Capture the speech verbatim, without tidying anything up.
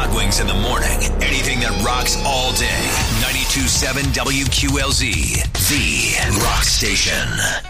Hot Wings in the morning. Anything that rocks all day. ninety-two point seven W Q L Z, the rock station.